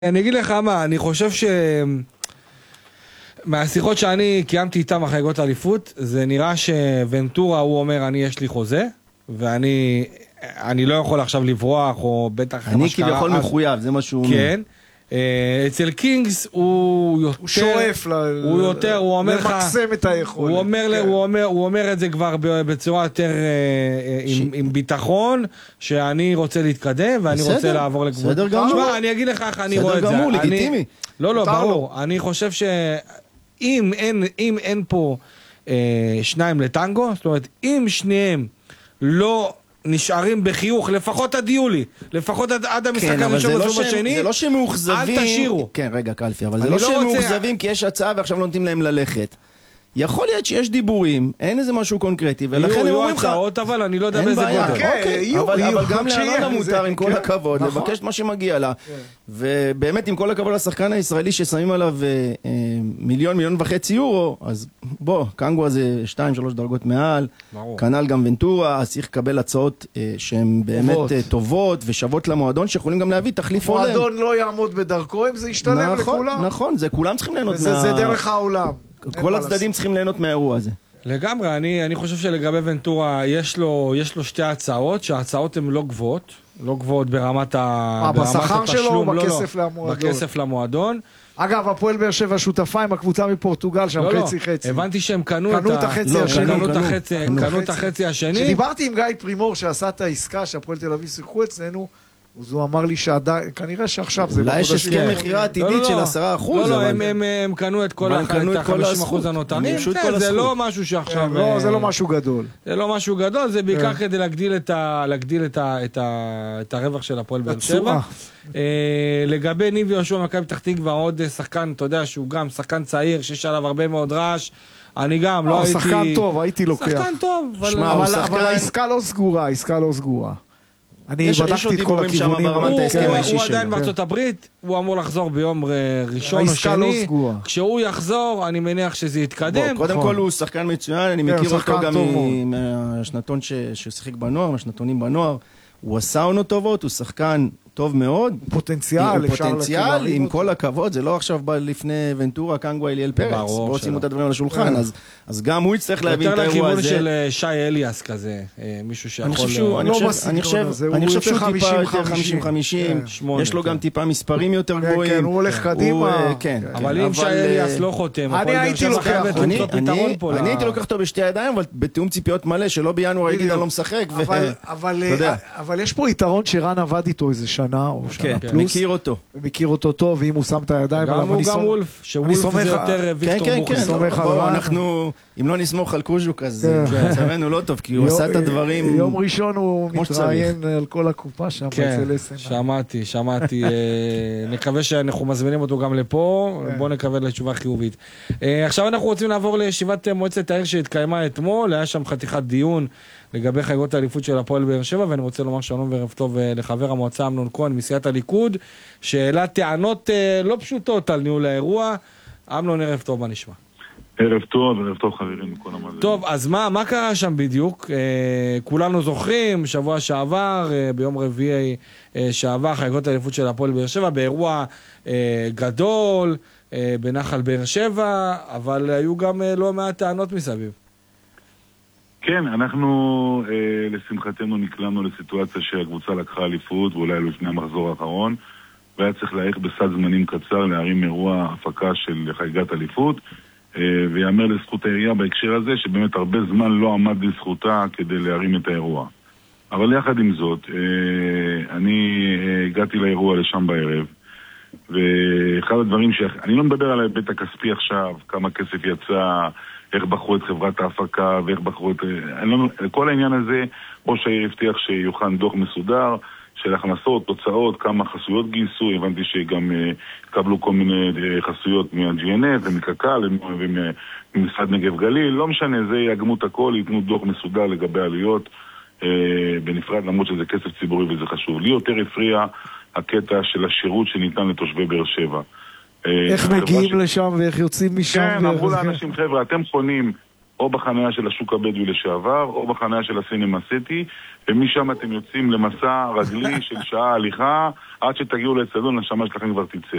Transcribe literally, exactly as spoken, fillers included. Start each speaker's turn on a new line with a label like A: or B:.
A: אני אגיד לך מה, אני חושב ש... מהשיחות שאני קיימתי איתם החגיגות האליפות, זה נראה שוונטורה הוא אומר אני יש לי חוזה, ואני אני לא יכול עכשיו לברוח, או בטח...
B: אני כביכול מחויב, זה מה שהוא אומר.
A: כן. אצל קינגס הוא יותר...
C: הוא שואף
A: הוא יותר, הוא אומר לך...
C: למקסם את היכולת.
A: הוא אומר, הוא אומר, הוא אומר את זה כבר בצורה יותר עם ביטחון, שאני רוצה להתקדם, ואני רוצה לעבור לגבול.
B: בסדר גמור.
A: תשמע, אני אגיד לך איך אני רואה את זה.
B: בסדר גמור, לגיטימי.
A: לא, לא, ברור. אני חושב שאם אין, אם אין פה שניים לטנגו, זאת אומרת, אם שניהם לא... נשארים בחיוך, לפחות עד יולי, לפחות עד, עד המשחק הראשון בסיבוב השני.
B: זה לא שהם מאוכזבים,
A: אל תשאירו.
B: כן, רגע, קלפי, אבל זה לא שהם מאוכזבים כי יש הצעה ועכשיו לא נותנים להם ללכת. יכול להיות שיש דיבורים, אין איזה משהו קונקרטי, ולכן הם אומרים לך...
A: יהיו הצעות, אבל אני לא יודע באיזה גודל.
B: אבל גם לאלונה מותר, עם כל הכבוד, לבקש את מה שמגיע לה. ובאמת, עם כל הכבוד לשחקן הישראלי ששמים עליו מיליון, מיליון וחצי יורו, אז בוא, קנגו הזה שתיים, שלוש דרגות מעל, כנ"ל גם ונטורה, צריך לקבל הצעות שהן באמת טובות ושוות למועדון, שיכולים גם להביא תחליף עולם.
C: מועדון לא יעמוד בדרכו, אם זה ישתלם לכולם.
B: נכון, זה כולם צריכים ליהנות מה...
C: זה דרך העולם.
B: כל הצדדים צריכים ליהנות מהאירוע הזה.
A: לגמרי, אני, אני חושב שלגבי ונטורה יש לו, יש לו שתי הצעות, שההצעות הן לא גבוהות, לא גבוהות ברמת ה...
C: בשכר שלו או בכסף למועדון?
A: בכסף למועדון.
C: אגב, הפועל באר שבע שותפה עם הקבוצה מפורטוגל, שם חצי חצי.
A: הבנתי שהם קנו
C: את החצי השני.
A: קנו את החצי השני.
C: כשדיברתי עם גיא פרימור שעשה את העסקה שהפועל תל אביב שיחקו אצלנו, אז הוא אמר לי שכנראה שעכשיו זה...
B: אולי יש הסכם מחירה עתידית של עשרה אחוז.
A: לא, לא, הם קנו את כל ה-חמישים אחוז הנותרים. זה לא משהו שעכשיו...
C: לא, זה לא משהו גדול.
A: זה לא משהו גדול, זה בעיקר כדי להגדיל את הרווח של הפועל באר שבע. לגבי ניב יהושע מכבי פתח תקווה, עוד שחקן, אתה יודע שהוא גם שחקן צעיר, שיש עליו הרבה מאוד רעש. אני גם לא הייתי...
C: שחקן טוב, הייתי לוקח.
A: שחקן טוב.
C: אבל העסקה לא סגורה, העסקה לא סגורה. אני בדקתי את כל הכיוונים.
A: הוא עדיין בארצות הברית, הוא אמור לחזור ביום ראשון או שני. כשהוא יחזור, אני מניח שזה יתקדם.
B: קודם כל הוא שחקן מצוין, אני מכיר אותו גם מהשנתון ששיחק בנוער, מהשנתונים בנוער. הוא עשה עונות טובות, הוא שחקן טוב מאוד.
C: פוטנציאל,
B: פוטנציאל, עם כל הכבוד, זה לא עכשיו בא לפני ונטורה, קנגו, אליאל פרץ, בואו שימו את הדברים על השולחן, אז גם הוא יצטרך להבין את האירוע הזה.
A: יותר לכיוון של שי אליאס כזה, מישהו שיכול...
B: אני חושב שהוא טיפה יותר חמישים חמישים, יש לו גם טיפה מספרים יותר גבוהים.
C: כן, הוא הולך קדימה.
A: אבל אם שי אליאס לא חותם,
C: אני הייתי לוקח
B: אותו. אני הייתי לוקח אותו בשתי ידיים, אבל בתיאום ציפיות מלא, שלא בינואר יגיד אני לא משחק.
C: אבל יש פה יתרון שרן עבד איתו איזה שנה או שנה פלוס.
B: מכיר אותו.
C: מכיר אותו טוב, ואם הוא שם את הידיים
A: גם הוא גם וולף, שוולף זה יותר ויקטור מוכן.
B: אנחנו, אם לא נסמוך על קוז'וק, אז מצבנו לא טוב, כי הוא עשה את הדברים...
C: יום ראשון הוא מתראיין על כל הקופה שם.
A: כן, שמעתי, שמעתי. נקווה שאנחנו מזמינים אותו גם לפה, בואו נקווה לתשובה חיובית. עכשיו אנחנו רוצים לעבור לישיבת מועצת העיר שהתקיימה אתמול, היה שם חתיכת דיון לגבי חגיגות האליפות של הפועל באר שבע, ואני רוצה לומר שלום וערב טוב לחבר המועצה אמנון כהן מסיעת הליכוד, שהעלה טענות לא פשוטות על ניהול האירוע. אמנון, ערב טוב, מה נשמע?
D: ערב טוב, ערב טוב חברים מכל המאזינים.
A: טוב, אז מה, מה קרה שם בדיוק? כולנו זוכרים, שבוע שעבר, ביום רביעי שעבר, חגיגות האליפות של הפועל באר שבע, באירוע גדול, בנחל באר שבע, אבל היו גם לא מעט טענות מסביב.
D: כן, אנחנו אה, לשמחתנו נקלענו לסיטואציה שהקבוצה לקחה אליפות, ואולי לפני המחזור האחרון, והיה צריך להעריך בסד זמנים קצר להרים אירוע הפקה של חגיגת אליפות, אה, ויאמר לזכות העירייה בהקשר הזה, שבאמת הרבה זמן לא עמד לזכותה כדי להרים את האירוע. אבל יחד עם זאת, אה, אני אה, הגעתי לאירוע לשם בערב, ואחד הדברים ש... אני לא מדבר על ההיבט הכספי עכשיו, כמה כסף יצא, איך בחרו את חברת ההפקה ואיך בחרו את... כל העניין הזה, ראש העיר הבטיח שיוכן דוח מסודר של הכנסות, תוצאות, כמה חסויות גייסו, הבנתי שגם קבלו כל מיני חסויות מה-ג'י אן אף ומקק"ל וממשרד נגב גליל, לא משנה, זה יאגמו את הכל, ייתנו דוח מסודר לגבי עלויות בנפרד, למרות שזה כסף ציבורי וזה חשוב. לי יותר הפריע הקטע של השירות שניתן לתושבי באר שבע.
C: איך מגיעים לשם ואיך יוצאים משם?
D: כן, אמרו לאנשים, חבר'ה, אתם פונים או בחניה של השוק הבדואי לשעבר, או בחניה של הסינמה סיטי, ומשם אתם יוצאים למסע רגלי של שעה הליכה, עד שתגיעו לאצטדיון, הנשמה שלכם כבר תצא.